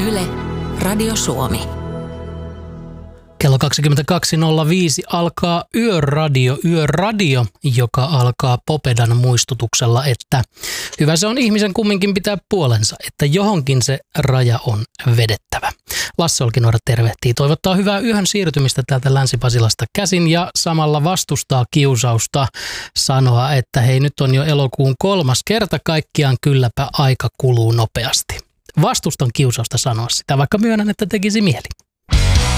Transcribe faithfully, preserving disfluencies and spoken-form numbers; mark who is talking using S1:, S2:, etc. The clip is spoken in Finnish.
S1: Yle, Radio Suomi.
S2: Kello kaksikymmentäkaksi nolla viisi alkaa Yöradio, Yöradio, joka alkaa Popedan muistutuksella, että hyvä se on ihmisen kumminkin pitää puolensa, että johonkin se raja on vedettävä. Lasse Olkinuora tervehtii, toivottaa hyvää yön siirtymistä täältä Länsi-Pasilasta käsin ja samalla vastustaa kiusausta sanoa, että hei, nyt on jo elokuun kolmas kerta kaikkiaan, kylläpä aika kuluu nopeasti. Vastustan kiusausta sanoa sitä, vaikka myönnän, että tekisi mieli.